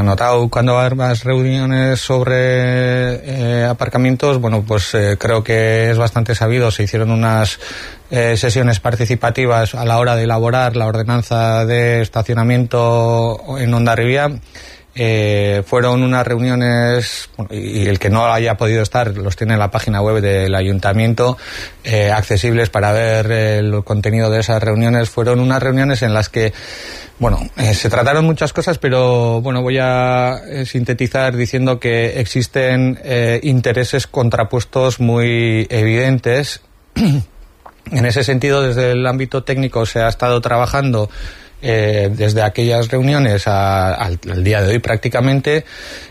notado cuando va a haber más reuniones sobre aparcamientos, bueno, pues creo que es bastante sabido. Se hicieron unas sesiones participativas a la hora de elaborar la ordenanza de estacionamiento en Hondarribia. Fueron unas reuniones, y el que no haya podido estar los tiene en la página web del ayuntamiento, accesibles para ver el contenido de esas reuniones. Fueron unas reuniones en las que, bueno, se trataron muchas cosas, pero bueno, voy a sintetizar diciendo que existen intereses contrapuestos muy evidentes. En ese sentido, desde el ámbito técnico se ha estado trabajando desde aquellas reuniones al día de hoy prácticamente.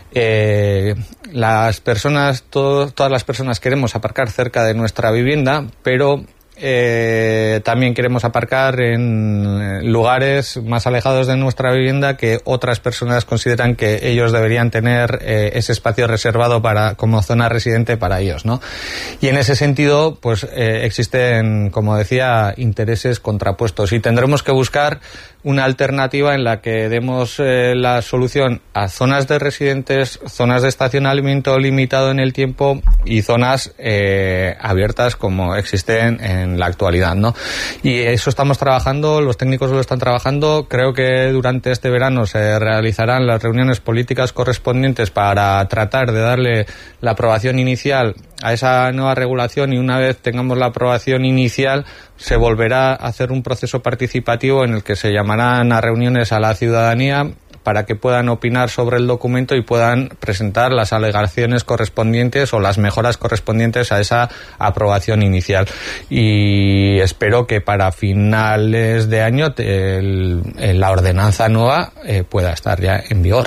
Las personas, todas las personas queremos aparcar cerca de nuestra vivienda, pero también queremos aparcar en lugares más alejados de nuestra vivienda que otras personas consideran que ellos deberían tener ese espacio reservado como zona residente para ellos, ¿no? Y en ese sentido, pues existen, como decía, intereses contrapuestos, y tendremos que buscar una alternativa en la que demos la solución a zonas de residentes, zonas de estacionamiento limitado en el tiempo y zonas abiertas como existen en la actualidad, ¿no? Y eso estamos trabajando, los técnicos lo están trabajando. Creo que durante este verano se realizarán las reuniones políticas correspondientes para tratar de darle la aprobación inicial a esa nueva regulación, y una vez tengamos la aprobación inicial se volverá a hacer un proceso participativo en el que se llamarán a reuniones a la ciudadanía para que puedan opinar sobre el documento y puedan presentar las alegaciones correspondientes o las mejoras correspondientes a esa aprobación inicial. Y espero que para finales de año la ordenanza nueva pueda estar ya en vigor.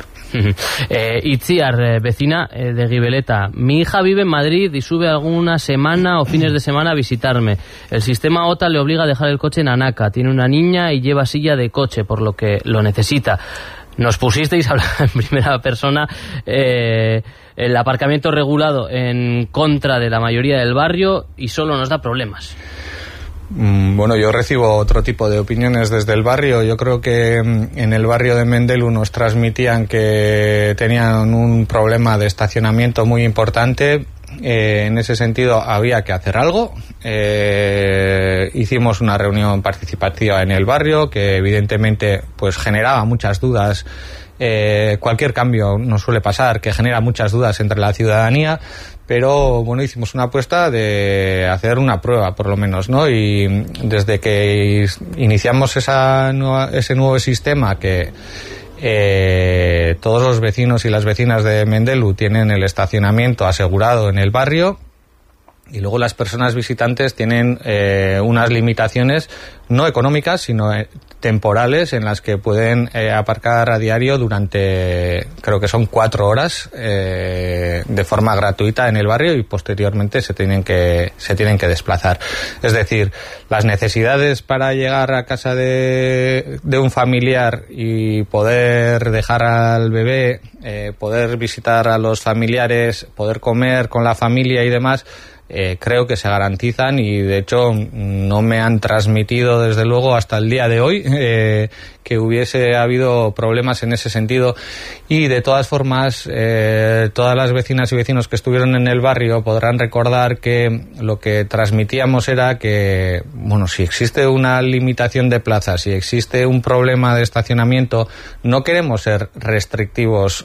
Itziar, vecina de Gibeleta. Mi hija vive en Madrid y sube alguna semana o fines de semana a visitarme. El sistema OTA le obliga a dejar el coche en Anaca. Tiene una niña y lleva silla de coche, por lo que lo necesita. Nos pusisteis a hablar en primera persona el aparcamiento regulado en contra de la mayoría del barrio y solo nos da problemas. Bueno, yo recibo otro tipo de opiniones desde el barrio. Yo creo que en el barrio de Mendelu nos transmitían que tenían un problema de estacionamiento muy importante. En ese sentido había que hacer algo. Hicimos una reunión participativa en el barrio que evidentemente pues generaba muchas dudas. Cualquier cambio nos suele pasar que genera muchas dudas entre la ciudadanía, pero bueno, hicimos una apuesta de hacer una prueba por lo menos, ¿no? Y desde que iniciamos ese nuevo sistema que todos los vecinos y las vecinas de Mendelu tienen el estacionamiento asegurado en el barrio, y luego las personas visitantes tienen unas limitaciones no económicas sino temporales en las que pueden aparcar a diario durante, creo que son 4 horas de forma gratuita en el barrio, y posteriormente se tienen que desplazar. Es decir, las necesidades para llegar a casa de un familiar y poder dejar al bebé, poder visitar a los familiares, poder comer con la familia y demás, creo que se garantizan, y de hecho no me han transmitido desde luego hasta el día de hoy que hubiese habido problemas en ese sentido. Y de todas formas todas las vecinas y vecinos que estuvieron en el barrio podrán recordar que lo que transmitíamos era que, bueno, si existe una limitación de plazas, si existe un problema de estacionamiento, no queremos ser restrictivos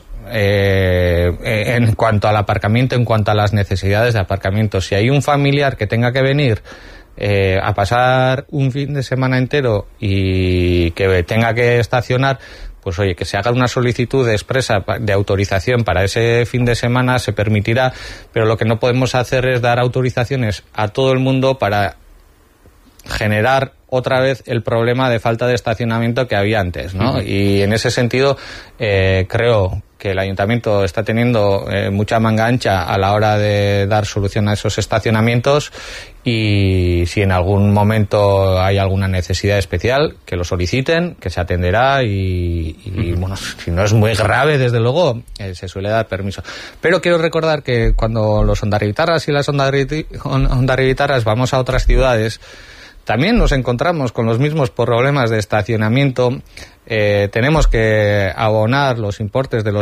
en cuanto al aparcamiento, en cuanto a las necesidades de aparcamiento. Si hay un familiar que tenga que venir a pasar un fin de semana entero y que tenga que estacionar, pues oye, que se haga una solicitud expresa de autorización para ese fin de semana, se permitirá, pero lo que no podemos hacer es dar autorizaciones a todo el mundo para generar otra vez el problema de falta de estacionamiento que había antes, ¿no? Y en ese sentido creo que el ayuntamiento está teniendo mucha manga ancha a la hora de dar solución a esos estacionamientos, y si en algún momento hay alguna necesidad especial, que lo soliciten, que se atenderá, y bueno, si no es muy grave, desde luego, se suele dar permiso. Pero quiero recordar que cuando los hondarribitarras y las hondarribitarras vamos a otras ciudades, también nos encontramos con los mismos problemas de estacionamiento. Tenemos que abonar los importes de los